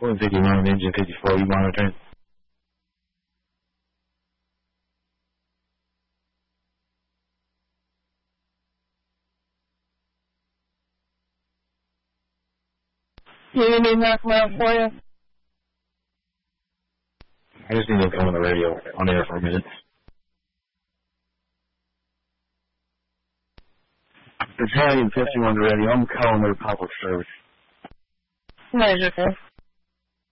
151, engine 54, you monitoring? Yeah, you need that map for you? I just need to come on the radio on air for a minute. Battalion 51 ready. I'm calling their public service. Measure, sir.